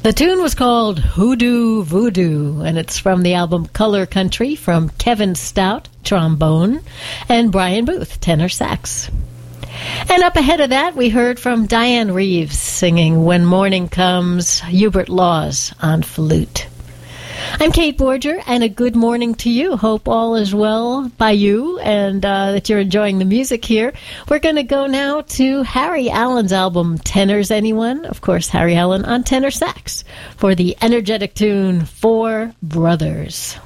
The tune was called Hoodoo Voodoo, and it's from the album Color Country from Kevin Stout, trombone, and Brian Booth, tenor sax. And up ahead of that, we heard from Diane Reeves singing When Morning Comes, Hubert Laws on flute. I'm Kate Borger, and a good morning to you. Hope all is well by you and that you're enjoying the music here. We're going to go now to Harry Allen's album, Tenors Anyone? Of course, Harry Allen on tenor sax for the energetic tune Four Brothers.